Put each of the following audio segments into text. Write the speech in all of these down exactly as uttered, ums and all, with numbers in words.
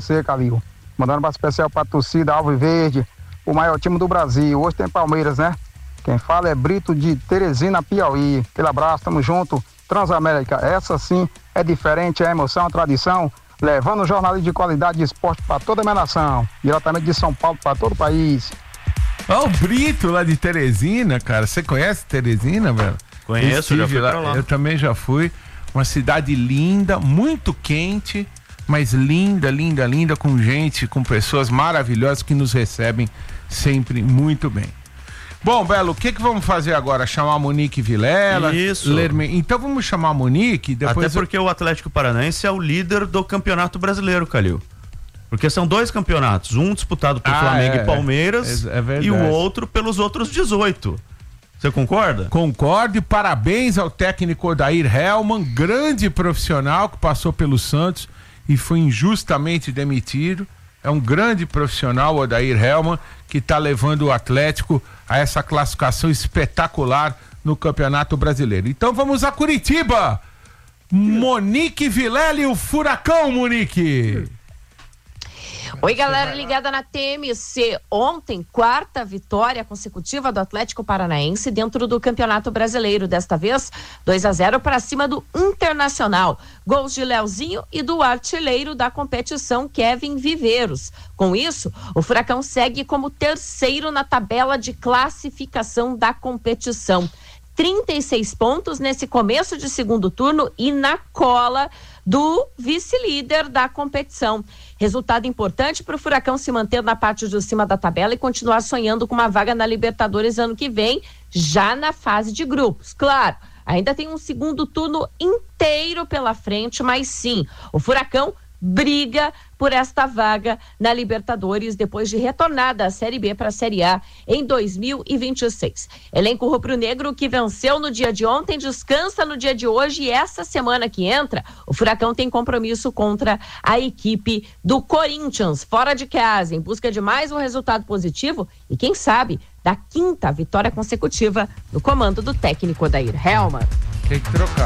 você, Calil. Mandando um abraço especial pra torcida Alviverde, o maior time do Brasil. Hoje tem Palmeiras, né? Quem fala é Brito de Teresina, Piauí. Aquele abraço, tamo junto. Transamérica, essa sim é diferente, é emoção, a tradição, levando jornalismo de qualidade de esporte para toda a minha nação, diretamente de São Paulo para todo o país. Ó, o Brito lá de Teresina, cara. Você conhece Teresina, velho? Conheço, já fui lá. pra lá. Eu também já fui. Uma cidade linda, muito quente, mas linda, linda, linda, com gente, com pessoas maravilhosas que nos recebem sempre muito bem. Bom, Belo, o que que vamos fazer agora? Chamar a Monique Vilela? Isso. Lerme... Então vamos chamar a Monique, depois... Até porque eu... o Atlético Paranaense é o líder do Campeonato Brasileiro, Calil. Porque são dois campeonatos, um disputado por ah, Flamengo é, e Palmeiras, é, é e o outro pelos outros dezoito. Você concorda? Concordo e parabéns ao técnico Odair Hellmann, grande profissional que passou pelo Santos e foi injustamente demitido. É um grande profissional, o Odair Hellmann, que está levando o Atlético a essa classificação espetacular no Campeonato Brasileiro. Então vamos a Curitiba. Monique Vilela e o Furacão, Monique. Oi, galera ligada na T M C. Ontem, quarta vitória consecutiva do Atlético Paranaense dentro do Campeonato Brasileiro. Desta vez, dois a zero para cima do Internacional. Gols de Leozinho e do artilheiro da competição, Kevin Viveiros. Com isso, o Furacão segue como terceiro na tabela de classificação da competição. trinta e seis pontos nesse começo de segundo turno e na cola do vice-líder da competição. Resultado importante para o Furacão se manter na parte de cima da tabela e continuar sonhando com uma vaga na Libertadores ano que vem, já na fase de grupos. Claro, ainda tem um segundo turno inteiro pela frente, mas sim, o Furacão briga por esta vaga na Libertadores depois de retornar da Série B para a Série A em dois mil e vinte e seis. Elenco rubro-negro que venceu no dia de ontem, descansa no dia de hoje e essa semana que entra, o Furacão tem compromisso contra a equipe do Corinthians, fora de casa, em busca de mais um resultado positivo e quem sabe da quinta vitória consecutiva no comando do técnico Odair Hellmann. Tem que trocar.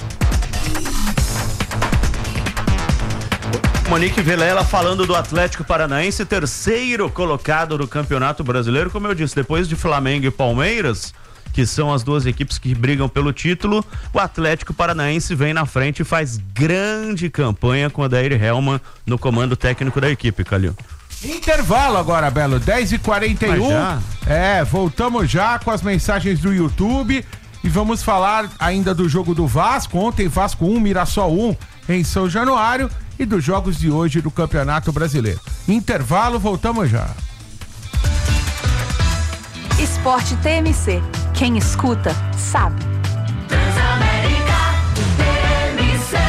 Monique Vilela falando do Atlético Paranaense, terceiro colocado no Campeonato Brasileiro, como eu disse, depois de Flamengo e Palmeiras, que são as duas equipes que brigam pelo título, o Atlético Paranaense vem na frente e faz grande campanha com o Odair Hellmann no comando técnico da equipe, Calil. Intervalo agora, Belo, dez e quarenta e um. É, voltamos já com as mensagens do YouTube e vamos falar ainda do jogo do Vasco. Ontem Vasco um, Mirassol um em São Januário e dos jogos de hoje do Campeonato Brasileiro. Intervalo, voltamos já. Esporte T M C. Quem escuta, sabe. Transamérica T M C.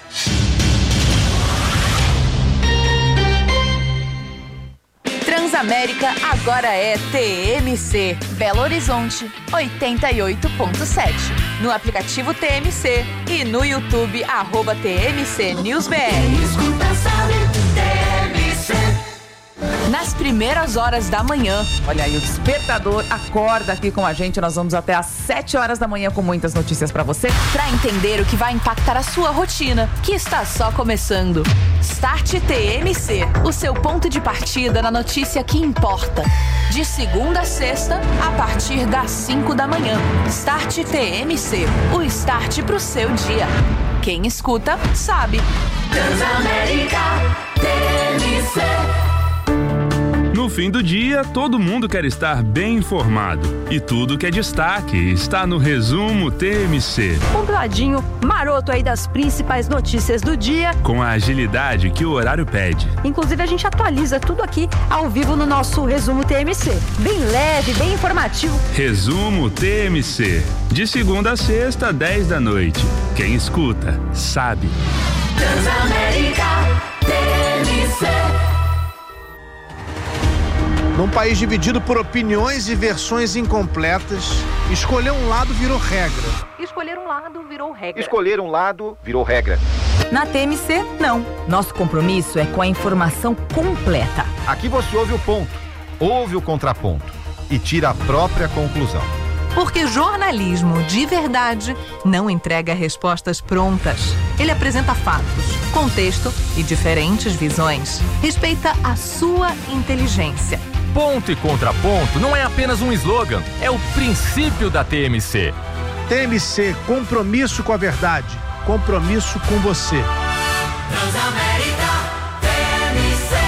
Transamérica agora é T M C. Belo Horizonte, oitenta e oito ponto sete. No aplicativo T M C e no YouTube, arroba T M C News B R. Quem escuta sabe, T M C. Nas primeiras horas da manhã. Olha aí, o despertador acorda aqui com a gente. Nós vamos até às sete horas da manhã com muitas notícias pra você. Pra entender o que vai impactar a sua rotina, que está só começando. Start T M C, o seu ponto de partida na notícia que importa. De segunda a sexta, a partir das cinco da manhã. Start T M C, o start pro seu dia. Quem escuta, sabe. Transamérica T M C. No fim do dia, todo mundo quer estar bem informado. E tudo que é destaque está no Resumo T M C. Compiladinho maroto aí das principais notícias do dia. Com a agilidade que o horário pede. Inclusive a gente atualiza tudo aqui ao vivo no nosso Resumo T M C. Bem leve, bem informativo. Resumo T M C. De segunda a sexta, dez da noite. Quem escuta, sabe. Transamérica T M C. Num país dividido por opiniões e versões incompletas, escolher um lado virou regra. Escolher um lado virou regra. Escolher um lado virou regra. Na T M C, não. Nosso compromisso é com a informação completa. Aqui você ouve o ponto, ouve o contraponto e tira a própria conclusão. Porque jornalismo de verdade não entrega respostas prontas. Ele apresenta fatos, contexto e diferentes visões. Respeita a sua inteligência. Ponto e contraponto não é apenas um slogan, é o princípio da T M C. T M C, compromisso com a verdade, compromisso com você. Transamérica T M C.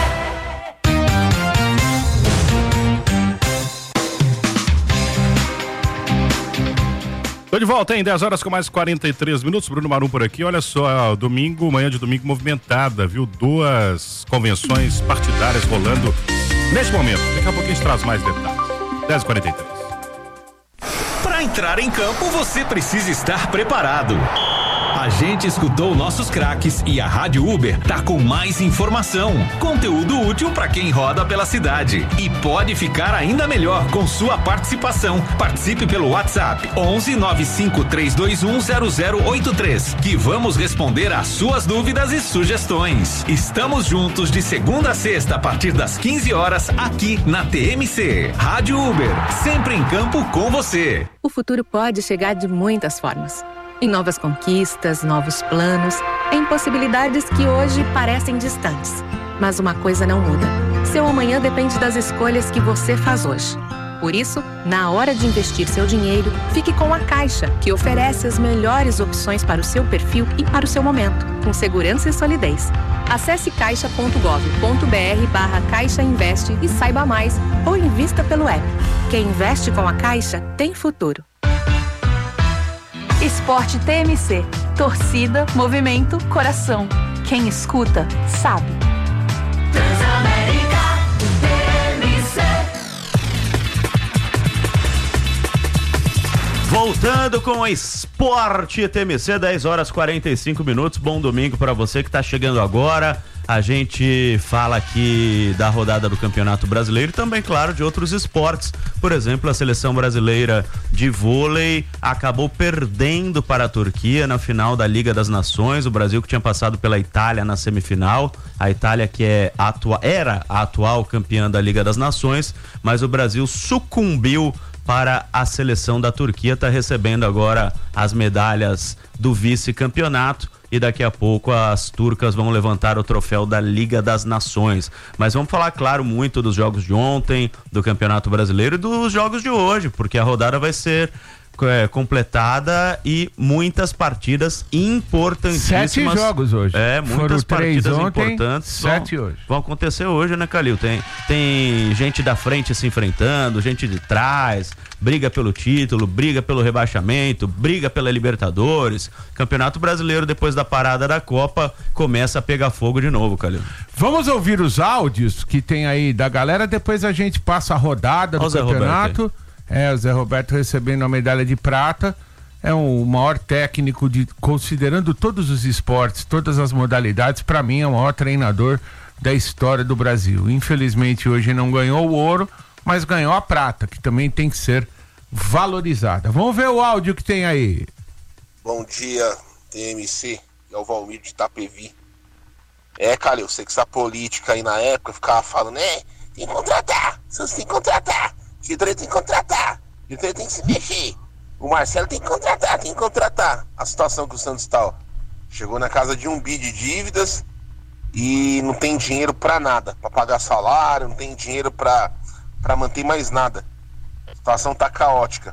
Tô de volta, hein? dez horas com mais quarenta e três minutos. Bruno Marum por aqui. Olha só, domingo, manhã de domingo movimentada, viu? Duas convenções partidárias rolando neste momento. Daqui a pouquinho a gente traz mais detalhes. dez e quarenta e três. Para entrar em campo, você precisa estar preparado. A gente escutou nossos craques e a Rádio Uber tá com mais informação, conteúdo útil para quem roda pela cidade e pode ficar ainda melhor com sua participação. Participe pelo WhatsApp onze nove cinco três dois um zero zero oito três, que vamos responder às suas dúvidas e sugestões. Estamos juntos de segunda a sexta a partir das quinze horas aqui na T M C. Rádio Uber, sempre em campo com você. O futuro pode chegar de muitas formas. Em novas conquistas, novos planos, em possibilidades que hoje parecem distantes. Mas uma coisa não muda. Seu amanhã depende das escolhas que você faz hoje. Por isso, na hora de investir seu dinheiro, fique com a Caixa, que oferece as melhores opções para o seu perfil e para o seu momento, com segurança e solidez. Acesse caixa ponto gov ponto br barra Caixa Investe e saiba mais, ou invista pelo app. Quem investe com a Caixa tem futuro. Esporte T M C. Torcida, movimento, coração. Quem escuta, sabe. Transamérica T M C. Voltando com o Esporte T M C, dez horas e quarenta e cinco minutos. Bom domingo para você que tá chegando agora. A gente fala aqui da rodada do Campeonato Brasileiro e também, claro, de outros esportes. Por exemplo, a seleção brasileira de vôlei acabou perdendo para a Turquia na final da Liga das Nações. O Brasil que tinha passado pela Itália na semifinal. A Itália que é atua, era a atual campeã da Liga das Nações, mas o Brasil sucumbiu para a seleção da Turquia. Está recebendo agora as medalhas do vice-campeonato. E daqui a pouco as turcas vão levantar o troféu da Liga das Nações. Mas vamos falar, claro, muito dos jogos de ontem, do Campeonato Brasileiro e dos jogos de hoje, porque a rodada vai ser é, completada e muitas partidas importantíssimas. Sete jogos hoje. É, muitas Foram partidas três ontem, importantes. sete vão, hoje. Vão acontecer hoje, né, Calil? Tem, tem gente da frente se enfrentando, gente de trás, briga pelo título, briga pelo rebaixamento, briga pela Libertadores. Campeonato Brasileiro, depois da parada da Copa, começa a pegar fogo de novo, Calil. Vamos ouvir os áudios que tem aí da galera, depois a gente passa a rodada do Ó, Zé campeonato. Roberto. É, o Zé Roberto recebendo a medalha de prata. É o maior técnico de, considerando todos os esportes, todas as modalidades, para mim é o maior treinador da história do Brasil. Infelizmente hoje não ganhou o ouro, mas ganhou a prata, que também tem que ser valorizada. Vamos ver o áudio que tem aí. Bom dia, T M C, é o Valmir de Itapevi. É, Calil, eu sei que essa política aí na época ficava falando, né, tem que contratar, Santos tem que contratar, Diretoria tem que contratar, Diretoria tem que se mexer, o Marcelo tem que contratar, tem que contratar. A situação que o Santos tá, ó, chegou na casa de um bi de dívidas e não tem dinheiro pra nada, pra pagar salário, não tem dinheiro pra, pra manter mais nada. A situação tá caótica.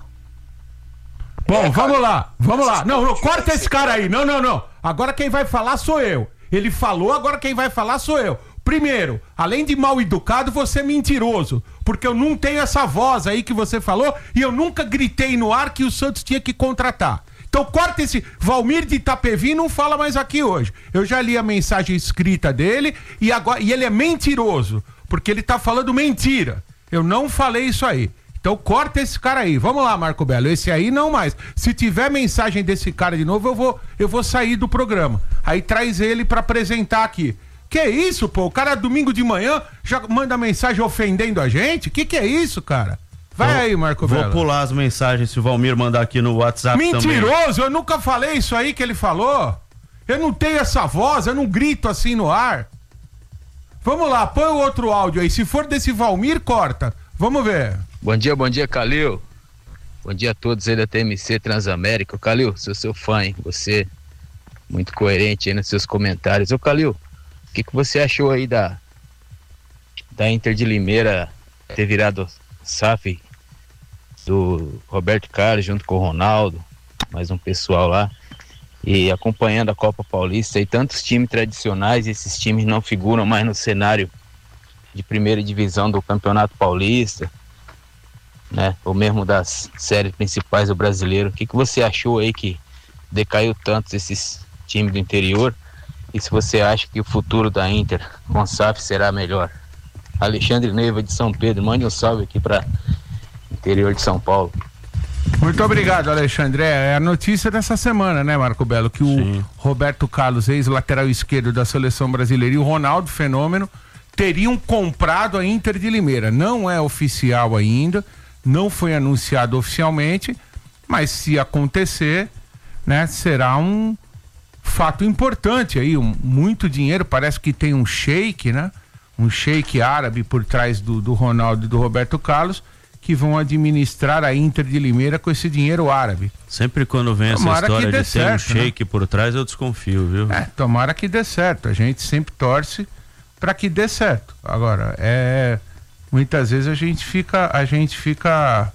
Bom, é, vamos lá, vamos lá. Não, não, corta esse cara aí. Não, não, não. Agora quem vai falar sou eu. Ele falou, agora quem vai falar sou eu. Primeiro, além de mal educado, você é mentiroso. Porque eu não tenho essa voz aí que você falou e eu nunca gritei no ar que o Santos tinha que contratar. Então corta esse Valmir de Itapevi e não fala mais aqui hoje. Eu já li a mensagem escrita dele e, agora, e ele é mentiroso. Porque ele tá falando mentira. Eu não falei isso aí. Então corta esse cara aí. Vamos lá, Marco Belo. Esse aí não mais. Se tiver mensagem desse cara de novo, eu vou, eu vou sair do programa. Aí traz ele pra apresentar aqui. Que isso, pô? O cara domingo de manhã já manda mensagem ofendendo a gente? Que que é isso, cara? Vai vou, aí, Marco Belo. Vou pular as mensagens se o Valmir mandar aqui no WhatsApp. Mentiroso, também. Eu nunca falei isso aí que ele falou. Eu não tenho essa voz, eu não grito assim no ar. Vamos lá, põe o outro áudio aí. Se for desse Valmir, corta. Vamos ver. Bom dia, bom dia, Calil. Bom dia a todos aí da T M C Transamérica. Calil, sou seu fã, hein? Você muito coerente aí nos seus comentários. Ô Calil, o que, que você achou aí da, da Inter de Limeira ter virado S A F do Roberto Carlos junto com o Ronaldo, mais um pessoal lá, e acompanhando a Copa Paulista e tantos times tradicionais, esses times não figuram mais no cenário de primeira divisão do Campeonato Paulista, né, ou mesmo das séries principais do brasileiro. O que, que você achou aí que decaiu tanto esses times do interior, e se você acha que o futuro da Inter com S A F será melhor? Alexandre Neiva de São Pedro, mande um salve aqui para interior de São Paulo. Muito obrigado, Alexandre. É a notícia dessa semana, né, Marco Belo? Que Sim. o Roberto Carlos, ex-lateral esquerdo da seleção brasileira, e o Ronaldo Fenômeno teriam comprado a Inter de Limeira. Não é oficial ainda, não foi anunciado oficialmente, mas se acontecer, né, será um fato importante aí, um, muito dinheiro. Parece que tem um sheik, né? Um sheik árabe por trás do, do Ronaldo e do Roberto Carlos, que vão administrar a Inter de Limeira com esse dinheiro árabe. Sempre quando vem tomara essa história de ter certo, um sheik, né, por trás, eu desconfio, viu? É, tomara que dê certo. A gente sempre torce para que dê certo. Agora, é, muitas vezes a gente fica, a gente fica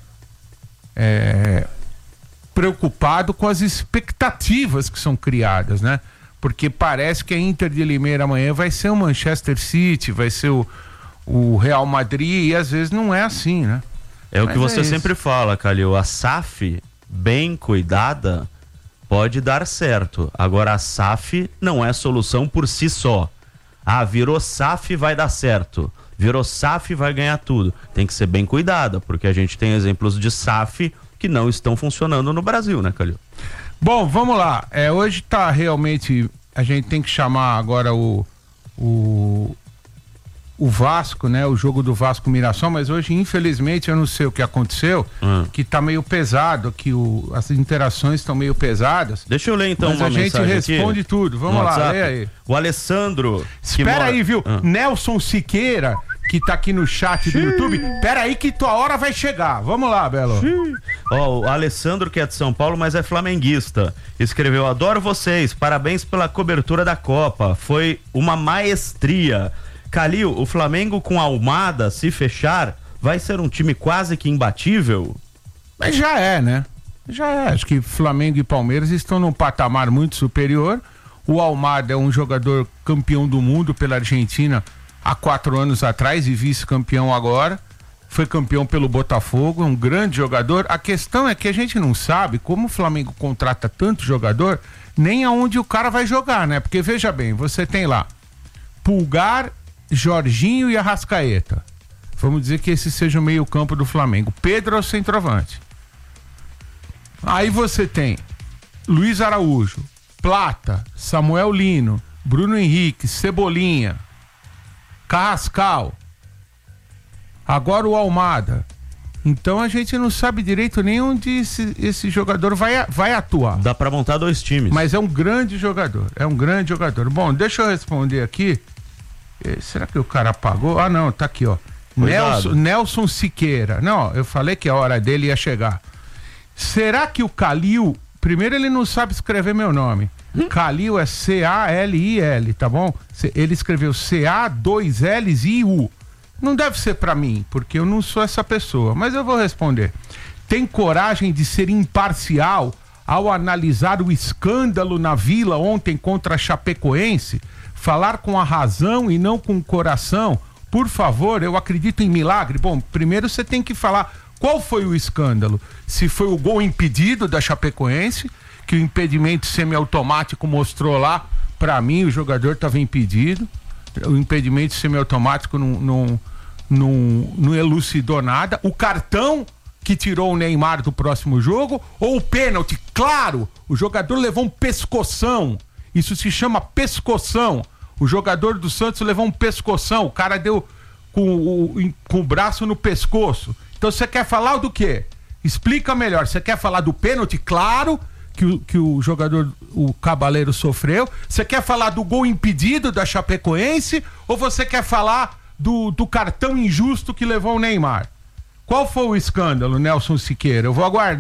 é, preocupado com as expectativas que são criadas, né? Porque parece que a Inter de Limeira amanhã vai ser o Manchester City, vai ser o, o Real Madrid, e às vezes não é assim, né? É o que você é sempre fala, Calil, a S A F bem cuidada pode dar certo. Agora a S A F não é solução por si só. Ah, virou S A F, vai dar certo. Virou S A F, vai ganhar tudo. Tem que ser bem cuidada, porque a gente tem exemplos de S A F que não estão funcionando no Brasil, né, Calil? Bom, vamos lá. É, hoje tá realmente, a gente tem que chamar agora o o o Vasco, né? O jogo do Vasco Mirassol, mas hoje, infelizmente, eu não sei o que aconteceu, hum. que tá meio pesado, que o, as interações estão meio pesadas. Deixa eu ler então mas uma a gente responde aqui, tudo. Vamos lá, WhatsApp. Lê aí. O Alessandro. Espera aí, viu? Hum. Nelson Siqueira, que tá aqui no chat do YouTube. Espera aí que tua hora vai chegar. Vamos lá, Belo. Ó, oh, o Alessandro, que é de São Paulo, mas é flamenguista, escreveu: adoro vocês, parabéns pela cobertura da Copa. Foi uma maestria. Calil, o Flamengo com a Almada, se fechar, vai ser um time quase que imbatível? Mas já é, né? Já é. Acho que Flamengo e Palmeiras estão num patamar muito superior. O Almada é um jogador campeão do mundo pela Argentina há quatro anos atrás e vice-campeão agora. Foi campeão pelo Botafogo, um grande jogador. A questão é que a gente não sabe como o Flamengo contrata tanto jogador, nem aonde o cara vai jogar, né? Porque veja bem, você tem lá Pulgar, Jorginho e Arrascaeta. Vamos dizer que esse seja o meio campo do Flamengo. Pedro é o centroavante. Aí você tem Luiz Araújo, Plata, Samuel Lino, Bruno Henrique, Cebolinha, Carrascal, agora o Almada. Então a gente não sabe direito nem onde esse, esse jogador vai, vai atuar. Dá pra montar dois times. Mas é um grande jogador, é um grande jogador. Bom, deixa eu responder aqui. Será que o cara apagou? Ah, não, tá aqui, ó. Nelson, Nelson Siqueira. Não, eu falei que a hora dele ia chegar. Será que o Calil... Primeiro, ele não sabe escrever meu nome. Hum? Calil é C A L I L, tá bom? Ele escreveu C A dois L's I U. Não deve ser pra mim, porque eu não sou essa pessoa. Mas eu vou responder. Tem coragem de ser imparcial ao analisar o escândalo na Vila ontem contra a Chapecoense? Falar com a razão e não com o coração? Por favor, eu acredito em milagre. Bom, primeiro você tem que falar qual foi o escândalo. Se foi o gol impedido da Chapecoense, que o impedimento semiautomático mostrou lá, pra mim o jogador estava impedido. O impedimento semiautomático não, não, não, não elucidou nada. O cartão que tirou o Neymar do próximo jogo, ou o pênalti? Claro, o jogador levou um pescoção. Isso se chama pescoção. O jogador do Santos levou um pescoção. O cara deu com o, com o braço no pescoço. Então você quer falar do quê? Explica melhor. Você quer falar do pênalti? Claro que o, que o jogador, o Cabaleiro, sofreu. Você quer falar do gol impedido da Chapecoense? Ou você quer falar do, do cartão injusto que levou o Neymar? Qual foi o escândalo, Nelson Siqueira? Eu vou aguardar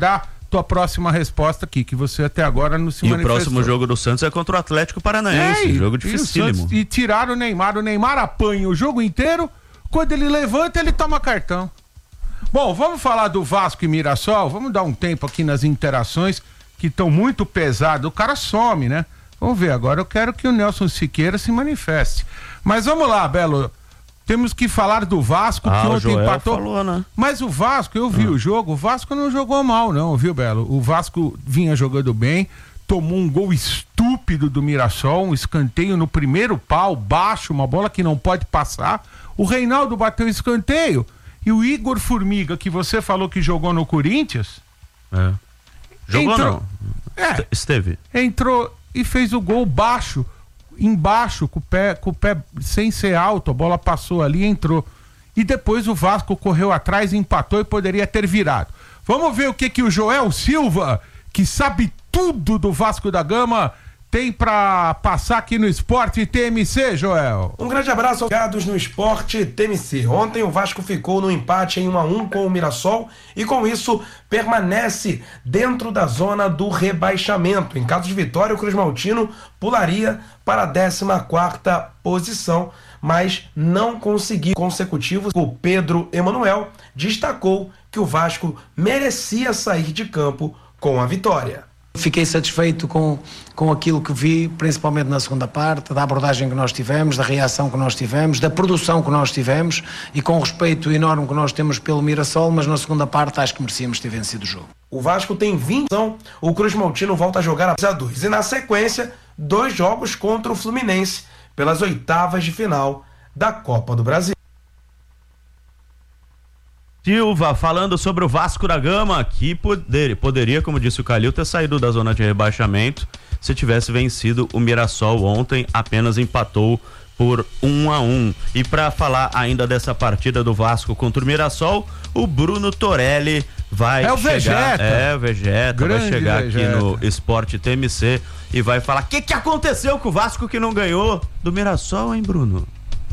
tua próxima resposta aqui, que você até agora não se E manifestou. o próximo jogo do Santos é contra o Atlético Paranaense, É, jogo e, dificílimo. o Santos- e tiraram o Neymar. O Neymar apanha o jogo inteiro, quando ele levanta, ele toma cartão. Bom, vamos falar do Vasco e Mirassol, vamos dar um tempo aqui nas interações, que estão muito pesadas, o cara some, né? Vamos ver, agora eu quero que o Nelson Siqueira se manifeste. Mas vamos lá, Belo, temos que falar do Vasco, Ah, que o ontem Joel empatou. falou, né? Mas o Vasco, eu vi Ah. o jogo, o Vasco não jogou mal não, viu, Belo? O Vasco vinha jogando bem, tomou um gol estúpido do Mirassol, um escanteio no primeiro pau, baixo, uma bola que não pode passar. O Reinaldo bateu escanteio. E o Igor Formiga, que você falou que jogou no Corinthians... É. Jogou entrou, não? É. Esteve. Entrou e fez o gol baixo, embaixo, com o pé, com o pé sem ser alto, a bola passou ali e entrou. E depois o Vasco correu atrás, empatou e poderia ter virado. Vamos ver o que que o Joel Silva, que sabe tudo do Vasco da Gama, tem pra passar aqui no Esporte T M C, Joel. Um grande abraço aos ligados no Esporte T M C. Ontem o Vasco ficou no empate em um a um com o Mirassol e com isso permanece dentro da zona do rebaixamento. Em caso de vitória, o Cruz Maltino pularia para a décima quarta posição, mas não conseguiu consecutivos. O Pedro Emanuel destacou que o Vasco merecia sair de campo com a vitória. Fiquei satisfeito com, com aquilo que vi, principalmente na segunda parte, da abordagem que nós tivemos, da reação que nós tivemos, da produção que nós tivemos e com o respeito enorme que nós temos pelo Mirassol, mas na segunda parte acho que merecíamos ter vencido o jogo. O Vasco tem vinte, o Cruz Maltino volta a jogar a dois. E na sequência, dois jogos contra o Fluminense pelas oitavas de final da Copa do Brasil. Silva, falando sobre o Vasco da Gama, que poder, poderia, como disse o Calil, ter saído da zona de rebaixamento se tivesse vencido o Mirassol ontem, apenas empatou por um a um. E para falar ainda dessa partida do Vasco contra o Mirassol, o Bruno Torelli vai É o chegar, Vegeta. é o Vegeta, vai Grande chegar Vegeta. aqui no Esporte T M C e vai falar o que, que aconteceu com o Vasco que não ganhou do Mirassol, hein, Bruno?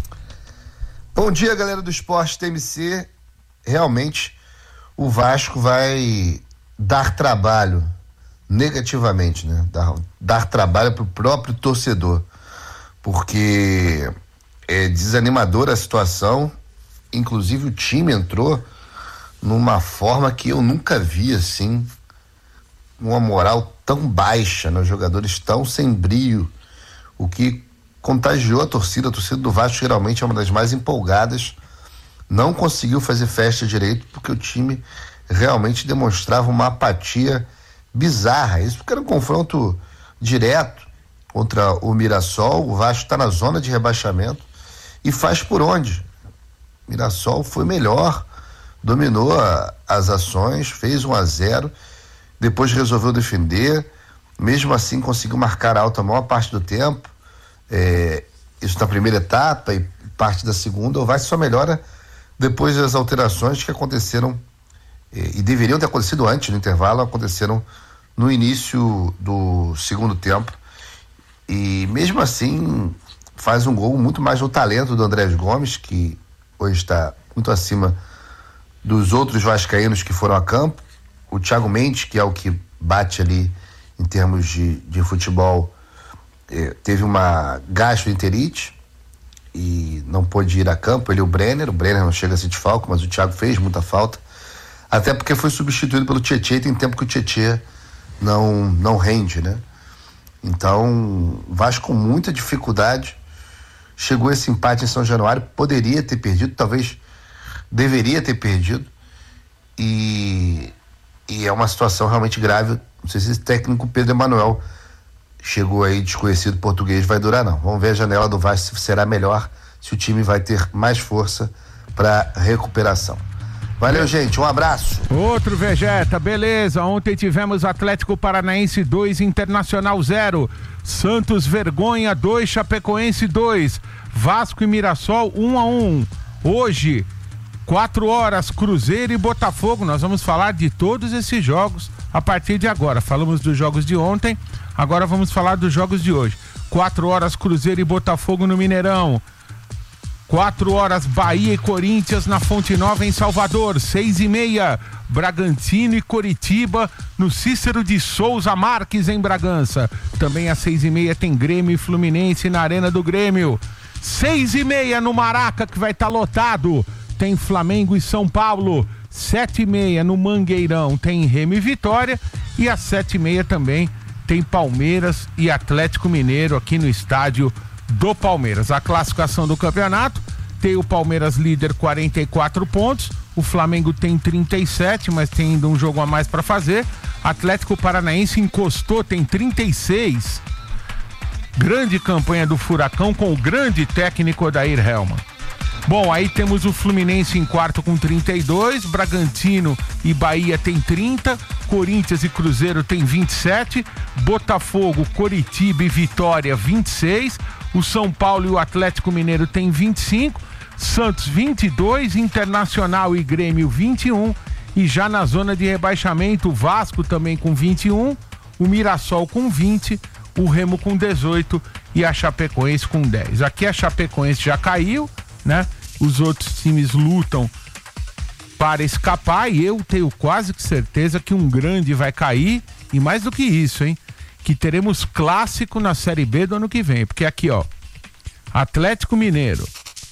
Bom dia, galera do Esporte T M C. Realmente o Vasco vai dar trabalho negativamente, né? Dar, dar trabalho para o próprio torcedor, porque é desanimadora a situação. Inclusive o time entrou numa forma que eu nunca vi assim, uma moral tão baixa, né? Os jogadores tão sem brio, o que contagiou a torcida. A torcida do Vasco geralmente é uma das mais empolgadas. Não conseguiu fazer festa direito porque o time realmente demonstrava uma apatia bizarra. Isso porque era um confronto direto contra o Mirassol. O Vasco está na zona de rebaixamento e faz por onde? O Mirassol foi melhor, dominou a, as ações, fez um a zero, depois resolveu defender, mesmo assim conseguiu marcar alto a maior parte do tempo. É, isso na primeira etapa e parte da segunda. O Vasco só melhora depois das alterações que aconteceram e, e deveriam ter acontecido antes, no intervalo, aconteceram no início do segundo tempo. E mesmo assim faz um gol muito mais no talento do Andrés Gomes, que hoje está muito acima dos outros vascaínos que foram a campo. O Thiago Mendes, que é o que bate ali em termos de, de futebol, eh, teve uma gastroenterite e não pôde ir a campo. Ele e o Brenner, o Brenner não chega a ser desfalco, mas o Thiago fez muita falta, até porque foi substituído pelo Tietê, e tem tempo que o Tietê não, não rende, né? Então, Vasco com muita dificuldade chegou esse empate em São Januário, poderia ter perdido, talvez deveria ter perdido, e, e é uma situação realmente grave. Não sei se esse técnico Pedro Emanuel chegou aí desconhecido português, vai durar não. Vamos ver a janela do Vasco se será melhor, se o time vai ter mais força para recuperação. Valeu, gente, um abraço. Outro Vegeta, beleza. Ontem tivemos Atlético Paranaense dois, Internacional zero, Santos Vergonha dois, Chapecoense dois, Vasco e Mirassol um a um. Hoje, quatro horas, Cruzeiro e Botafogo. Nós vamos falar de todos esses jogos a partir de agora. Falamos dos jogos de ontem, agora vamos falar dos jogos de hoje. Quatro horas, Cruzeiro e Botafogo no Mineirão. Quatro horas, Bahia e Corinthians na Fonte Nova em Salvador. Seis e meia, Bragantino e Coritiba no Cícero de Souza Marques em Bragança. Também às seis e meia tem Grêmio e Fluminense na Arena do Grêmio. Seis e meia no Maraca, que vai estar tá lotado, tem Flamengo e São Paulo. Sete e meia no Mangueirão tem Remo e Vitória. E às sete e meia também tem Palmeiras e Atlético Mineiro aqui no estádio do Palmeiras. A classificação do campeonato tem o Palmeiras líder, quarenta e quatro pontos, o Flamengo tem trinta e sete, mas tem ainda um jogo a mais para fazer. Atlético Paranaense encostou, tem trinta e seis. Grande campanha do Furacão com o grande técnico Odair Hellmann. Bom, aí temos o Fluminense em quarto com trinta e dois, Bragantino e Bahia tem trinta, Corinthians e Cruzeiro tem vinte e sete, Botafogo, Coritiba e Vitória vinte e seis, o São Paulo e o Atlético Mineiro tem vinte e cinco, Santos vinte e dois, Internacional e Grêmio vinte e um, e já na zona de rebaixamento o Vasco também com vinte e um, o Mirassol com vinte, o Remo com dezoito e a Chapecoense com dez. Aqui a Chapecoense já caiu, né? Os outros times lutam para escapar e eu tenho quase que certeza que um grande vai cair, e mais do que isso, hein? Que teremos clássico na Série B do ano que vem, porque aqui, ó, Atlético Mineiro,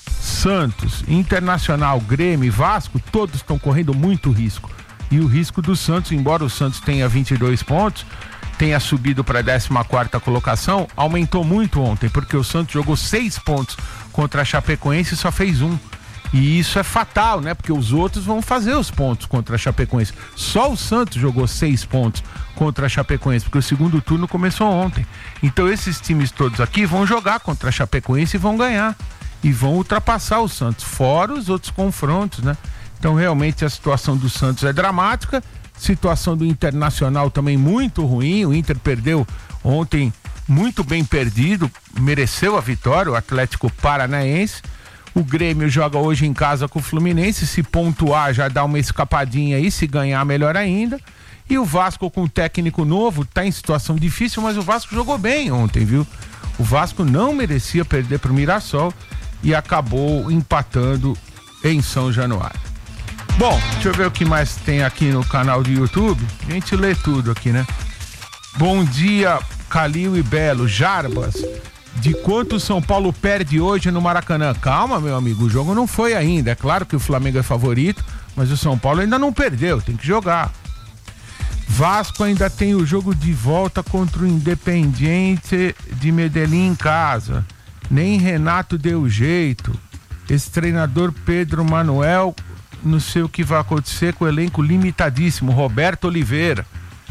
Santos, Internacional, Grêmio e Vasco, todos estão correndo muito risco. E o risco do Santos, embora o Santos tenha vinte e dois pontos, tenha subido para a décima quarta colocação, aumentou muito ontem, porque o Santos jogou seis pontos contra a Chapecoense e só fez um. E isso é fatal, né? Porque os outros vão fazer os pontos contra a Chapecoense. Só o Santos jogou seis pontos contra a Chapecoense, porque o segundo turno começou ontem. Então esses times todos aqui vão jogar contra a Chapecoense e vão ganhar. E vão ultrapassar o Santos, fora os outros confrontos, né? Então realmente a situação do Santos é dramática. Situação do Internacional também muito ruim. O Inter perdeu ontem muito bem perdido, mereceu a vitória, o Atlético Paranaense. O Grêmio joga hoje em casa com o Fluminense, se pontuar já dá uma escapadinha aí, se ganhar melhor ainda. E o Vasco com técnico novo tá em situação difícil, mas o Vasco jogou bem ontem, viu? O Vasco não merecia perder pro Mirassol e acabou empatando em São Januário. Bom, deixa eu ver o que mais tem aqui no canal do YouTube. A gente lê tudo aqui, né? Bom dia, Calil e Belo. Jarbas, de quanto o São Paulo perde hoje no Maracanã? Calma, meu amigo, o jogo não foi ainda. É claro que o Flamengo é favorito, mas o São Paulo ainda não perdeu, tem que jogar. Vasco ainda tem o jogo de volta contra o Independiente de Medellín em casa. Nem Renato deu jeito. Esse treinador Pedro Manuel, não sei o que vai acontecer com o elenco limitadíssimo. Roberto Oliveira.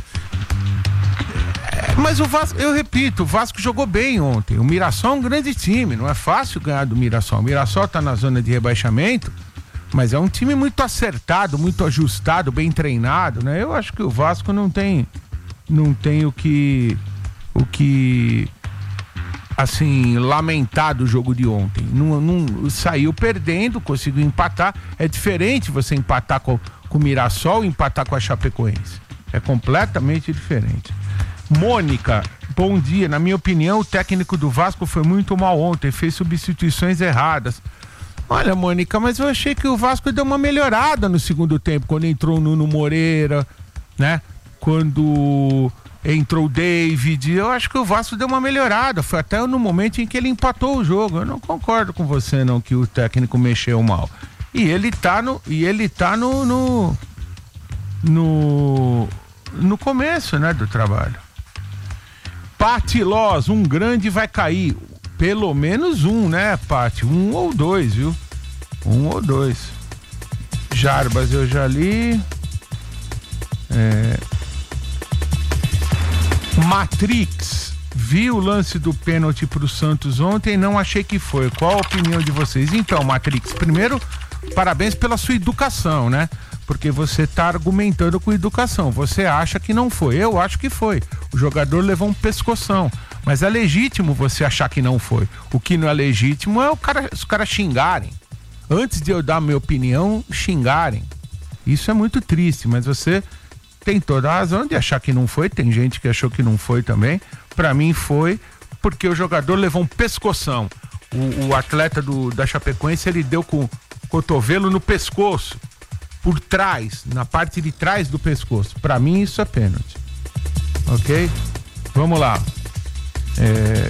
Mas o Vasco, eu repito, o Vasco jogou bem ontem. O Mirassol é um grande time, não é fácil ganhar do Mirassol. O Mirassol tá na zona de rebaixamento, mas é um time muito acertado, muito ajustado, bem treinado, né? Eu acho que o Vasco não tem não tem o que o que assim, lamentar do jogo de ontem. Não, não saiu perdendo, conseguiu empatar. É diferente você empatar com, com o Mirassol e empatar com a Chapecoense. É completamente diferente. Mônica, bom dia. Na minha opinião, o técnico do Vasco foi muito mal ontem, fez substituições erradas. Olha, Mônica, mas eu achei que o Vasco deu uma melhorada no segundo tempo, quando entrou o Nuno Moreira, né? Quando entrou o David, eu acho que o Vasco deu uma melhorada. Foi até no momento em que ele empatou o jogo. Eu não concordo com você, não, que o técnico mexeu mal. E ele tá no, e ele tá no, no, no, no começo, né, do trabalho. Pati Loz, um grande vai cair. Pelo menos um, né, Pati? Um ou dois, viu? Um ou dois. Jarbas eu já li. É... Matrix, vi o lance do pênalti pro Santos ontem, não achei que foi. Qual a opinião de vocês? Então, Matrix, primeiro, parabéns pela sua educação, né? Porque você tá argumentando com educação. Você acha que não foi. Eu acho que foi. O jogador levou um pescoção. Mas é legítimo você achar que não foi. O que não é legítimo é o cara, os caras xingarem. Antes de eu dar a minha opinião, xingarem. Isso é muito triste, mas você tem toda a razão de achar que não foi. Tem gente que achou que não foi também. Pra mim foi porque o jogador levou um pescoção. O, o atleta do, da Chapecoense, ele deu com o cotovelo no pescoço, por trás, na parte de trás do pescoço. Pra mim, isso é pênalti. Ok? Vamos lá. É...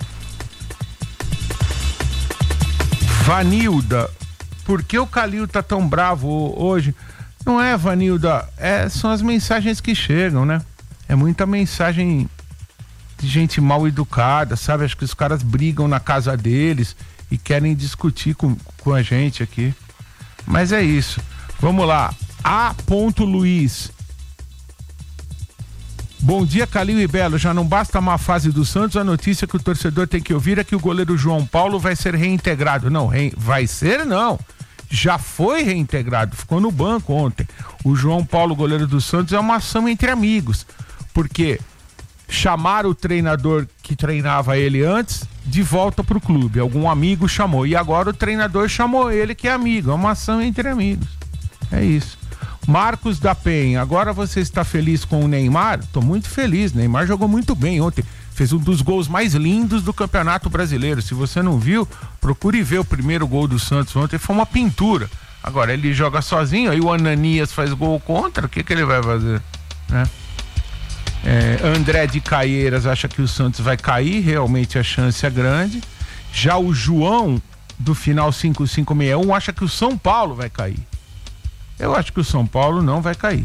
Vanilda, por que o Calil tá tão bravo hoje? Não é, Vanilda, é, são as mensagens que chegam, né? É muita mensagem de gente mal educada, sabe? Acho que os caras brigam na casa deles e querem discutir com, com a gente aqui. Mas é isso. Vamos lá. A. Luiz. Bom dia, Calil e Belo. Já não basta a má fase do Santos, a notícia que o torcedor tem que ouvir é que o goleiro João Paulo vai ser reintegrado. Não, re... vai ser não. Já foi reintegrado, ficou no banco ontem. O João Paulo, goleiro do Santos, é uma ação entre amigos. Porque chamaram o treinador que treinava ele antes de volta pro clube. Algum amigo chamou. E agora o treinador chamou ele, que é amigo. É uma ação entre amigos. É isso. Marcos da Penha, agora você está feliz com o Neymar? Tô muito feliz, Neymar jogou muito bem ontem, fez um dos gols mais lindos do Campeonato Brasileiro. Se você não viu, procure ver o primeiro gol do Santos ontem, foi uma pintura. Agora ele joga sozinho, aí o Ananias faz gol contra, o que que ele vai fazer, né? É, André de Caieiras acha que o Santos vai cair, realmente a chance é grande. Já o João do final cinco cinco seis um acha que o São Paulo vai cair. Eu acho que o São Paulo não vai cair.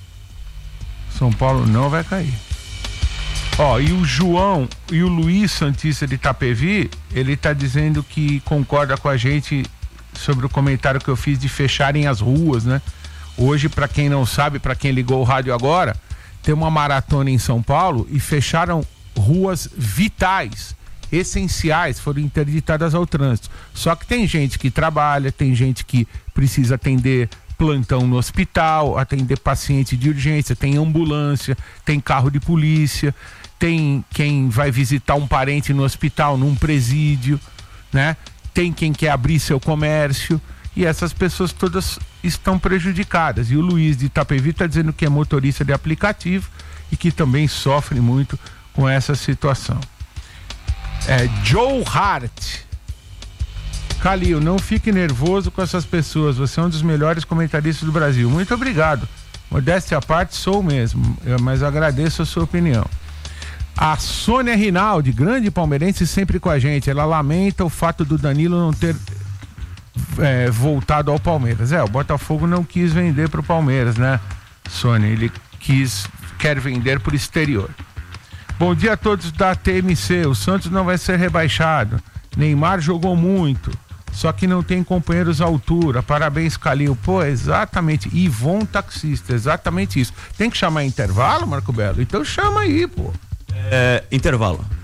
São Paulo não vai cair. Ó, e o João e o Luiz Santista de Itapevi, ele tá dizendo que concorda com a gente sobre o comentário que eu fiz de fecharem as ruas, né? Hoje, para quem não sabe, para quem ligou o rádio agora, tem uma maratona em São Paulo e fecharam ruas vitais, essenciais, foram interditadas ao trânsito. Só que tem gente que trabalha, tem gente que precisa atender plantão no hospital, atender paciente de urgência, tem ambulância, tem carro de polícia, tem quem vai visitar um parente no hospital, num presídio, né? Tem quem quer abrir seu comércio e essas pessoas todas estão prejudicadas. E o Luiz de Itapevi está dizendo que é motorista de aplicativo e que também sofre muito com essa situação. É, Joe Hart. Calil, não fique nervoso com essas pessoas, você é um dos melhores comentaristas do Brasil. Muito obrigado. Modéstia à parte, sou mesmo, mas agradeço a sua opinião. A Sônia Rinaldi, grande palmeirense, sempre com a gente. Ela lamenta o fato do Danilo não ter é, voltado ao Palmeiras. É, o Botafogo não quis vender pro Palmeiras, né, Sônia? Ele quis, quer vender pro exterior. Bom dia a todos da T M C. O Santos não vai ser rebaixado. Neymar jogou muito, só que não tem companheiros à altura. Parabéns, Calil. Pô, exatamente. Ivon Taxista, exatamente isso. Tem que chamar intervalo, Marco Belo? Então chama aí, pô. É, intervalo.